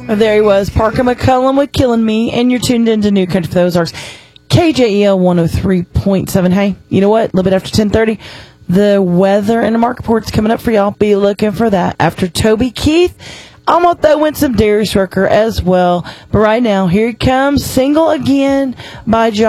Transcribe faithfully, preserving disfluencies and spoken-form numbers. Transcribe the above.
There he was, Parker McCullum with Killing Me, and you're tuned into New Country for the Ozarks, K J E L one oh three point seven. Hey, you know what? A little bit after ten thirty, the weather and the market report's coming up for y'all. Be looking for that. After Toby Keith, I'm going to throw in some Darius Rucker as well. But right now, here he comes, Single Again by John.